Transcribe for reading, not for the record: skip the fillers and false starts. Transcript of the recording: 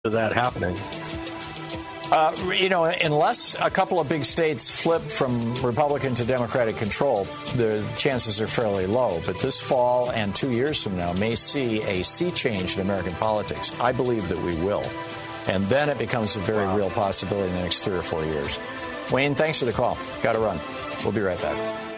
of that happening. Unless a couple of big states flip from Republican to Democratic control, the chances are fairly low. But this fall and 2 years from now may see a sea change in American politics. I believe that we will. And then it becomes a very real possibility in the next 3 or 4 years. Wayne, thanks for the call. Got to run. We'll be right back.